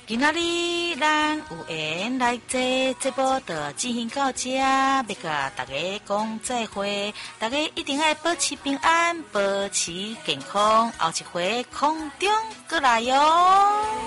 今仔日咱有缘来这节目就进行到这，要甲大家讲再会，大家一定要保持平安，保持健康，后一回空中过来哟。